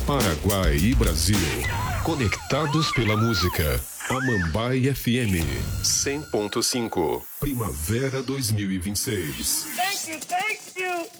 Paraguai e Brasil. Conectados pela música. Amambai FM 100.5. Primavera 2026. Thank you.